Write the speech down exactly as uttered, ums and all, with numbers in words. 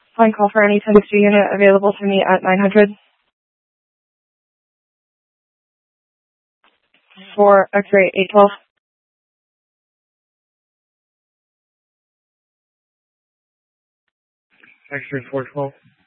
Flying call for any ten sixty unit available to me at nine hundred. For X-ray eight twelve. X-ray four twelve.